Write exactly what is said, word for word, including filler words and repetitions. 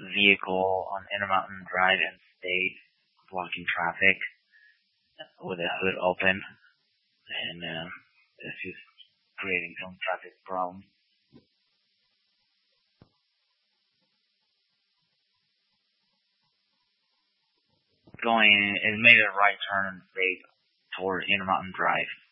vehicle on Intermountain Drive and State blocking traffic with the hood open, and uh, it's just creating some traffic problems. Going, it made a right turn in State towards Intermountain Drive.